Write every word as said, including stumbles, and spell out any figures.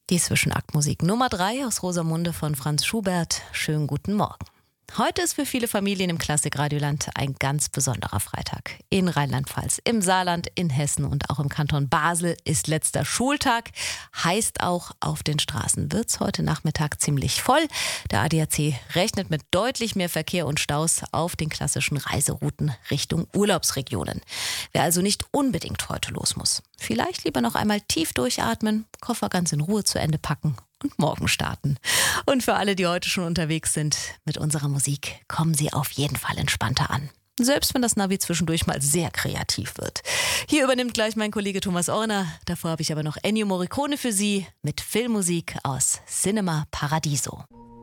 Die Zwischenaktmusik Nummer drei aus Rosamunde von Franz Schubert. Schönen guten Morgen. Heute ist für viele Familien im Klassikradioland ein ganz besonderer Freitag. In Rheinland-Pfalz, im Saarland, in Hessen und auch im Kanton Basel ist letzter Schultag. Heißt auch, auf den Straßen wird's heute Nachmittag ziemlich voll. Der A D A C rechnet mit deutlich mehr Verkehr und Staus auf den klassischen Reiserouten Richtung Urlaubsregionen. Wer also nicht unbedingt heute los muss, vielleicht lieber noch einmal tief durchatmen, Koffer ganz in Ruhe zu Ende packen und morgen starten. Und für alle, die heute schon unterwegs sind, mit unserer Musik kommen Sie auf jeden Fall entspannter an. Selbst wenn das Navi zwischendurch mal sehr kreativ wird. Hier übernimmt gleich mein Kollege Thomas Orner. Davor habe ich aber noch Ennio Morricone für Sie mit Filmmusik aus Cinema Paradiso.